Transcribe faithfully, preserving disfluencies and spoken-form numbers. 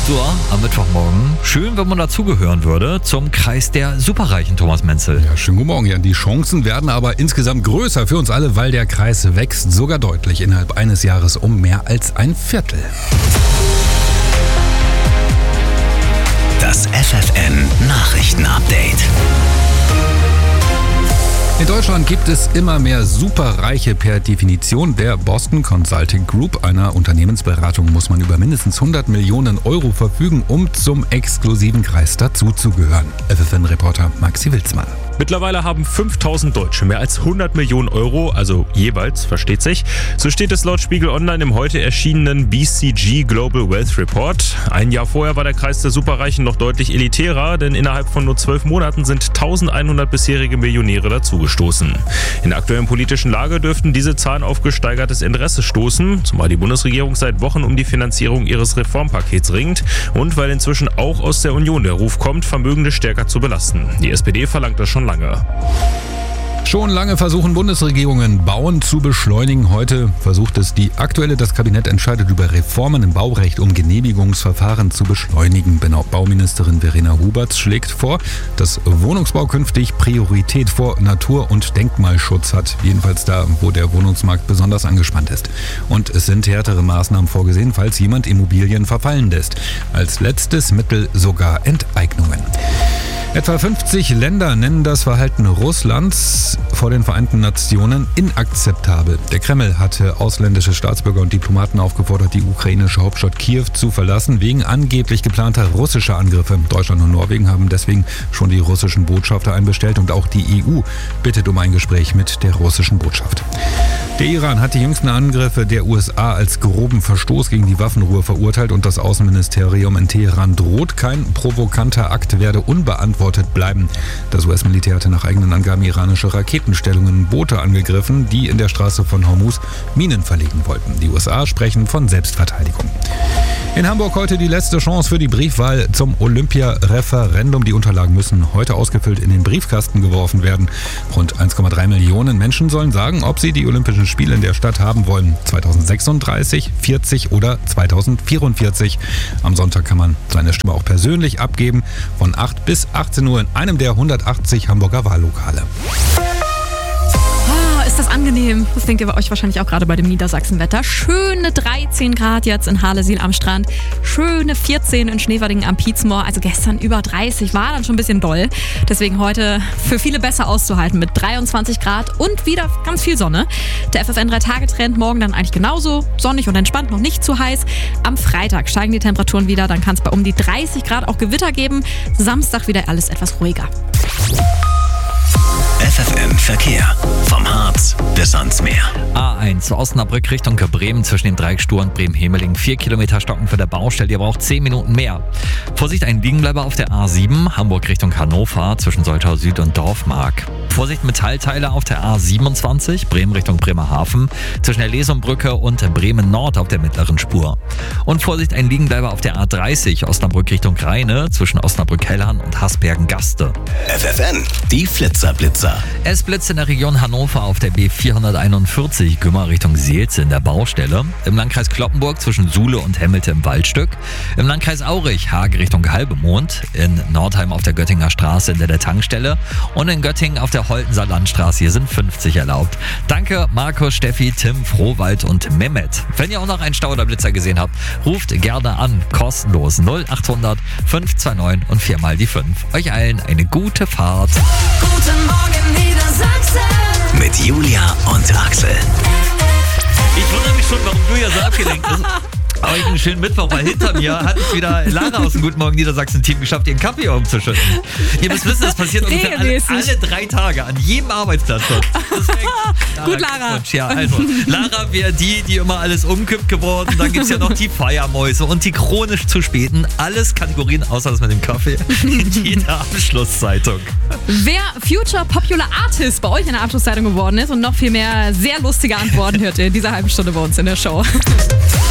acht Uhr am Mittwochmorgen. Schön, wenn man dazugehören würde zum Kreis der Superreichen, Thomas Menzel. Ja, schönen guten Morgen. Ja, die Chancen werden aber insgesamt größer für uns alle, weil der Kreis wächst sogar deutlich innerhalb eines Jahres um mehr als ein Viertel. Das F F N Nachrichtenupdate. In Deutschland gibt es immer mehr Superreiche. Per Definition der Boston Consulting Group, einer Unternehmensberatung, muss man über mindestens hundert Millionen Euro verfügen, um zum exklusiven Kreis dazuzugehören. F F N-Reporter Maxi Wilsmann. Mittlerweile haben fünftausend Deutsche mehr als hundert Millionen Euro, also jeweils, versteht sich. So steht es laut Spiegel Online im heute erschienenen B C G Global Wealth Report. Ein Jahr vorher war der Kreis der Superreichen noch deutlich elitärer, denn innerhalb von nur zwölf Monaten sind eintausendeinhundert bisherige Millionäre dazugestoßen. In der aktuellen politischen Lage dürften diese Zahlen auf gesteigertes Interesse stoßen, zumal die Bundesregierung seit Wochen um die Finanzierung ihres Reformpakets ringt und weil inzwischen auch aus der Union der Ruf kommt, Vermögende stärker zu belasten. Die S P D verlangt das schon lange. Schon lange versuchen Bundesregierungen, Bauen zu beschleunigen. Heute versucht es die aktuelle. Das Kabinett entscheidet über Reformen im Baurecht, um Genehmigungsverfahren zu beschleunigen. Bauministerin Verena Huberts schlägt vor, dass Wohnungsbau künftig Priorität vor Natur- und Denkmalschutz hat. Jedenfalls da, wo der Wohnungsmarkt besonders angespannt ist. Und es sind härtere Maßnahmen vorgesehen, falls jemand Immobilien verfallen lässt. Als letztes Mittel sogar Enteignungen. Etwa fünfzig Länder nennen das Verhalten Russlands vor den Vereinten Nationen inakzeptabel. Der Kreml hatte ausländische Staatsbürger und Diplomaten aufgefordert, die ukrainische Hauptstadt Kiew zu verlassen, wegen angeblich geplanter russischer Angriffe. Deutschland und Norwegen haben deswegen schon die russischen Botschafter einbestellt und auch die E U bittet um ein Gespräch mit der russischen Botschaft. Der Iran hat die jüngsten Angriffe der U S A als groben Verstoß gegen die Waffenruhe verurteilt und das Außenministerium in Teheran droht, kein provokanter Akt werde unbeantwortet bleiben. Das U S-Militär hatte nach eigenen Angaben iranische Raketenstellungen, Boote angegriffen, die in der Straße von Hormuz Minen verlegen wollten. Die U S A sprechen von Selbstverteidigung. In Hamburg heute die letzte Chance für die Briefwahl zum Olympia-Referendum. Die Unterlagen müssen heute ausgefüllt in den Briefkasten geworfen werden. Rund eins Komma drei Millionen Menschen sollen sagen, ob sie die Olympischen Spiele in der Stadt haben wollen. zweitausendsechsunddreißig, vierzig oder zweitausendvierundvierzig. Am Sonntag kann man seine Stimme auch persönlich abgeben. Von acht bis achtzehn Uhr in einem der hundertachtzig Hamburger Wahllokale. Ist das angenehm? Das denkt ihr bei euch wahrscheinlich auch gerade bei dem Niedersachsenwetter. Schöne dreizehn Grad jetzt in Harlesiel am Strand. Schöne vierzehn in Schneverdingen am Pietzmoor. Also gestern über dreißig, war dann schon ein bisschen doll. Deswegen heute für viele besser auszuhalten mit dreiundzwanzig Grad und wieder ganz viel Sonne. Der F F N drei Tage Trend morgen dann eigentlich genauso. Sonnig und entspannt, noch nicht zu heiß. Am Freitag steigen die Temperaturen wieder. Dann kann es bei um die dreißig Grad auch Gewitter geben. Samstag wieder alles etwas ruhiger. F F N Verkehr. Vom Harz bis ans Meer. A eins Osnabrück Richtung Bremen zwischen dem Dreieck Stur und Bremen-Hemeling. Vier Kilometer Stocken für der Baustelle. Ihr braucht zehn Minuten mehr. Vorsicht, ein Liegenbleiber auf der A sieben. Hamburg Richtung Hannover zwischen Soltau Süd und Dorfmark. Vorsicht, Metallteile auf der A siebenundzwanzig. Bremen Richtung Bremerhaven zwischen der Lesumbrücke und Bremen Nord auf der mittleren Spur. Und Vorsicht, ein Liegenbleiber auf der A dreißig. Osnabrück Richtung Rheine zwischen Osnabrück-Hellhahn und Hasbergen-Gaste. F F N, die Flitzerblitzer. Es blitzt in der Region Hannover auf der B vierhunderteinundvierzig, Gümmer Richtung Seelze in der Baustelle. Im Landkreis Cloppenburg zwischen Suhle und Hemmelte im Waldstück. Im Landkreis Aurich, Hage Richtung Halbemond. In Nordheim auf der Göttinger Straße in der Tankstelle. Und in Göttingen auf der Holtenser Landstraße. Hier sind fünfzig erlaubt. Danke Markus, Steffi, Tim, Frohwald und Mehmet. Wenn ihr auch noch einen Stau oder Blitzer gesehen habt, ruft gerne an. Kostenlos null achthundert fünf zwei neun und viermal die fünf. Euch allen eine gute Fahrt. Guten Morgen Niedersachsen. Mit Julia und Axel. Ich wundere mich schon, warum Julia so abgelenkt ist. Aber einen schönen Mittwoch, weil hinter mir hat es wieder Lara aus dem Guten Morgen Niedersachsen-Team geschafft, ihren Kaffee umzuschütten. Ihr müsst wissen, das passiert ungefähr alle, alle drei Tage an jedem Arbeitsplatz. Lara, Gut, Lara. Ja, also, Lara wäre die, die immer alles umkippt geworden. Dann gibt es ja noch die Feiermäuse und die chronisch zu späten. Alles Kategorien außer das mit dem Kaffee in jeder Abschlusszeitung. Wer Future Popular Artist bei euch in der Abschlusszeitung geworden ist und noch viel mehr sehr lustige Antworten hört ihr in dieser halben Stunde bei uns in der Show.